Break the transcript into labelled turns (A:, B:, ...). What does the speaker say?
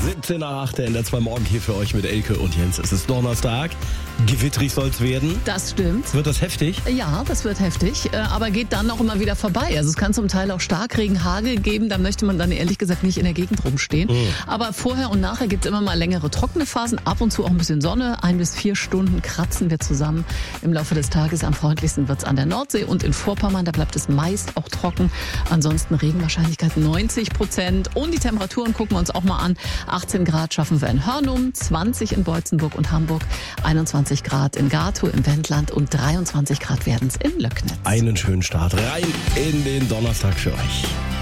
A: 17 nach 8 in der 2 Morgen hier für euch mit Elke und Jens. Es ist Donnerstag. Gewittrig soll es werden.
B: Das stimmt.
A: Wird das heftig?
B: Ja, das wird heftig, aber geht dann auch immer wieder vorbei. Also es kann zum Teil auch Starkregen, Hagel geben, da möchte man dann ehrlich gesagt nicht in der Gegend rumstehen. Aber vorher und nachher gibt es immer mal längere trockene Phasen, ab und zu auch ein bisschen Sonne. 1 bis 4 Stunden kratzen wir zusammen im Laufe des Tages. Am freundlichsten wird es an der Nordsee und in Vorpommern, da bleibt es meist auch trocken. Ansonsten Regenwahrscheinlichkeit 90%. Und die Temperaturen gucken wir uns auch mal an. 18 Grad schaffen wir in Hörnum, 20 in Beutzenburg und Hamburg, 21 Grad in Gatow im Wendland und 23 Grad werden es in Löcknitz.
A: Einen schönen Start rein in den Donnerstag für euch.